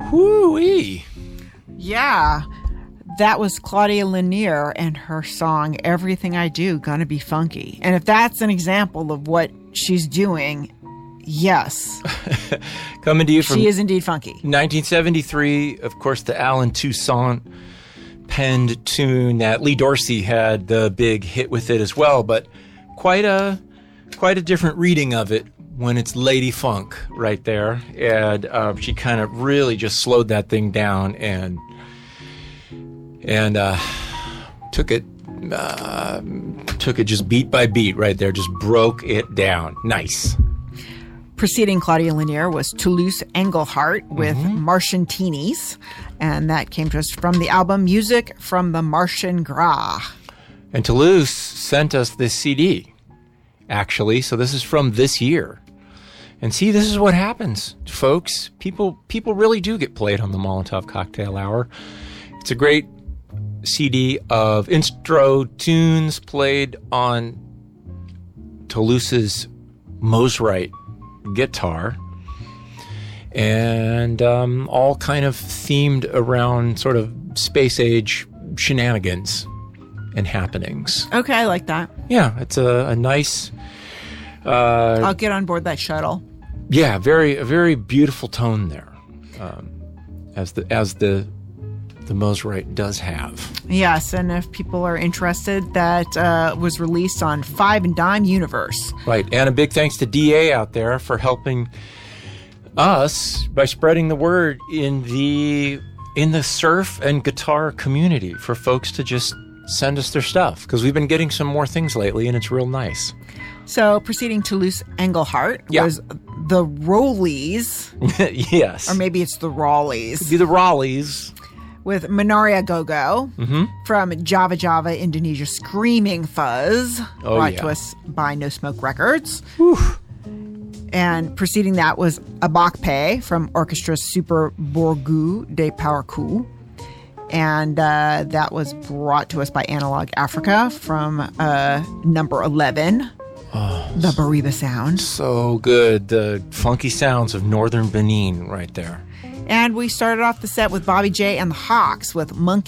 Whoo-wee. Yeah. That was Claudia Lanier and her song, Everything I Do, Gonna Be Funky. And if that's an example of what she's doing, yes. Coming to you from... She is indeed funky. 1973, of course, the Alan Toussaint penned tune that Lee Dorsey had the big hit with it as well, but quite a different reading of it when it's Lady Funk right there. And she kind of really just slowed that thing down and took it just beat by beat right there, just broke it down. Nice. Preceding Claudia Lanier was Toulouse Engelhart with Martian Teenies, and that came to us from the album Music from the Martian Gras. And Toulouse sent us this CD, actually, so this is from this year. And see, this is what happens, folks. People really do get played on the Molotov Cocktail Hour. It's a great CD of intro tunes played on Toulouse's Mosrite guitar, and all kind of themed around sort of space age shenanigans and happenings. Okay, I like that. Yeah, it's a nice... I'll get on board that shuttle. Yeah, a very beautiful tone there, as the Mosrite does have. Yes, and if people are interested, that was released on Five and Dime Universe. Right, and a big thanks to DA out there for helping us by spreading the word in the surf and guitar community for folks to just send us their stuff, because we've been getting some more things lately, and it's real nice. So, preceding Toulouse Engelhart was the Rollies. Yes. Or maybe it's the Rawleys. Could be the Rawleys. With Menaria Gogo from Java Java, Indonesia, Screaming Fuzz, brought to us by No Smoke Records. Whew. And preceding that was Abakpe from Orchestra Super Borgu de Parakou. And that was brought to us by Analog Africa from number 11, the Bariba Sound. So good. The funky sounds of northern Benin right there. And we started off the set with Bobby J and the Hawks with Monkey